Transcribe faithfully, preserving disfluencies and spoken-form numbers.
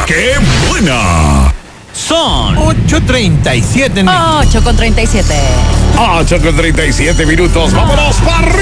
¡Qué buena! Son ocho treinta y siete. ocho con treinta y siete. ocho con treinta y siete minutos. ¡Vámonos para